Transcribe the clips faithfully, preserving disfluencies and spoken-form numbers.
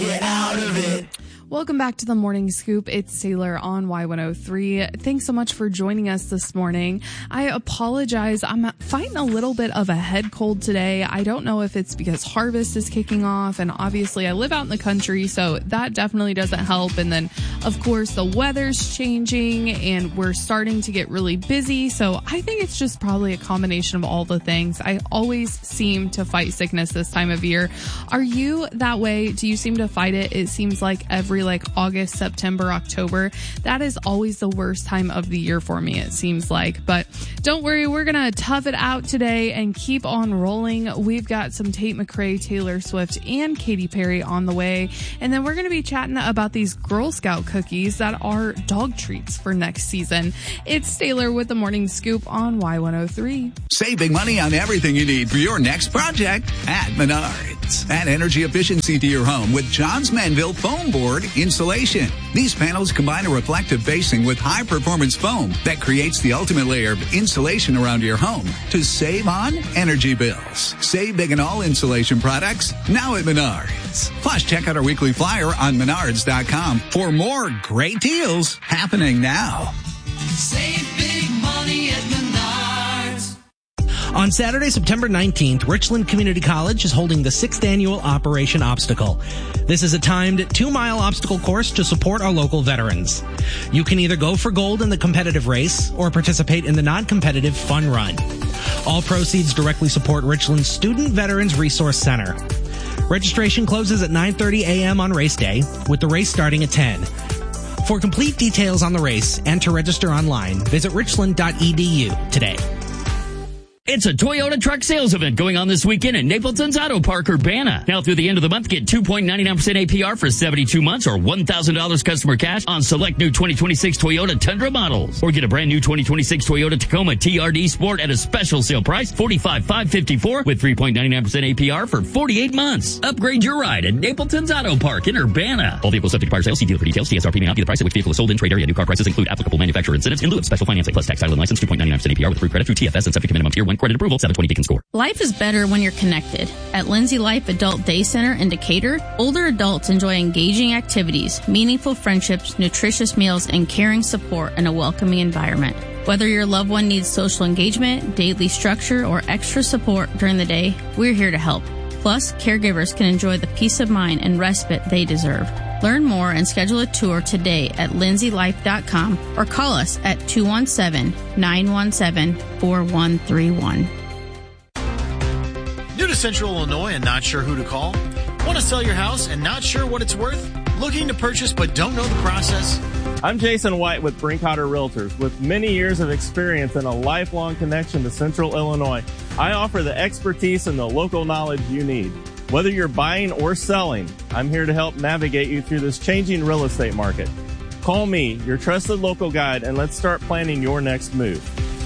get out of it. Welcome back to the Morning Scoop. It's Taylor on Y one oh three. Thanks so much for joining us this morning. I apologize. I'm fighting a little bit of a head cold today. I don't know if it's because harvest is kicking off, and obviously I live out in the country, so that definitely doesn't help. And then, of course, the weather's changing and we're starting to get really busy. So I think it's just probably a combination of all the things. I always seem to fight sickness this time of year. Are you that way? Do you seem to fight it? It seems like every like August, September, October. That is always the worst time of the year for me, it seems like. But don't worry, we're going to tough it out today and keep on rolling. We've got some Tate McRae, Taylor Swift, and Katy Perry on the way. And then we're going to be chatting about these Girl Scout cookies that are dog treats for next season. It's Taylor with the Morning Scoop on Y one oh three. Save big money on everything you need for your next project at Menards. Add energy efficiency to your home with Johns Manville Foam Board Insulation. These panels combine a reflective facing with high-performance foam that creates the ultimate layer of insulation around your home to save on energy bills. Save big on all insulation products now at Menards. Plus, check out our weekly flyer on menards dot com for more great deals happening now. Save big money at Menards. On Saturday, September nineteenth, Richland Community College is holding the sixth annual Operation Obstacle. This is a timed two-mile obstacle course to support our local veterans. You can either go for gold in the competitive race or participate in the non-competitive fun run. All proceeds directly support Richland's Student Veterans Resource Center. Registration closes at nine thirty a.m. on race day, with the race starting at ten. For complete details on the race and to register online, visit richland dot e d u today. It's a Toyota truck sales event going on this weekend at Napleton's Auto Park, Urbana. Now through the end of the month, get two point nine nine percent A P R for seventy-two months or one thousand dollars customer cash on select new twenty twenty-six Toyota Tundra models. Or get a brand new twenty twenty-six Toyota Tacoma T R D Sport at a special sale price, forty-five thousand five hundred fifty-four dollars with three point nine nine percent A P R for forty-eight months. Upgrade your ride at Napleton's Auto Park in Urbana. All vehicles subject to prior sale. See dealer for details. T S R P may not be the price at which vehicle is sold in trade area. New car prices include applicable manufacturer incentives in lieu of special financing plus tax, title, and license. two point nine nine percent A P R with free credit through T F S and subject to minimum tier one credit approval. seven twenty Beacon score. Life is better when you're connected. At Lindsay Life Adult Day Center in Decatur, older adults enjoy engaging activities, meaningful friendships, nutritious meals, and caring support in a welcoming environment. Whether your loved one needs social engagement, daily structure, or extra support during the day, we're here to help. Plus, caregivers can enjoy the peace of mind and respite they deserve. Learn more and schedule a tour today at lindsay life dot com or call us at two one seven, nine one seven, four one three one. New to Central Illinois and not sure who to call? Want to sell your house and not sure what it's worth? Looking to purchase but don't know the process? I'm Jason White with Brinkotter Realtors. With many years of experience and a lifelong connection to Central Illinois, I offer the expertise and the local knowledge you need. Whether you're buying or selling, I'm here to help navigate you through this changing real estate market. Call me, your trusted local guide, and let's start planning your next move.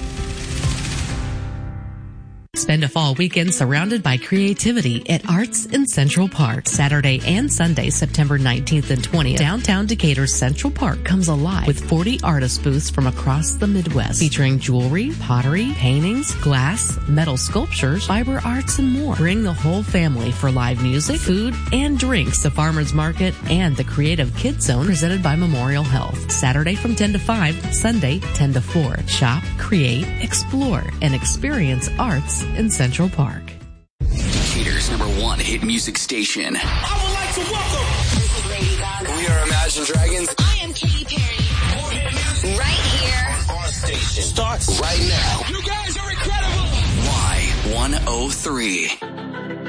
Spend a fall weekend surrounded by creativity at Arts in Central Park. Saturday and Sunday, September nineteenth and twentieth, downtown Decatur's Central Park comes alive with forty artist booths from across the Midwest, featuring jewelry, pottery, paintings, glass, metal sculptures, fiber arts, and more. Bring the whole family for live music, food, and drinks, the Farmers Market, and the Creative Kids Zone presented by Memorial Health. Saturday from ten to five, Sunday ten to four. Shop, create, explore, and experience arts in Central Park. Decatur's number one hit music station. I would like to welcome. This is Lady Gaga. We are Imagine Dragons. I am Katy Perry. Right here. Our station starts right now. You guys are incredible. Y one oh three.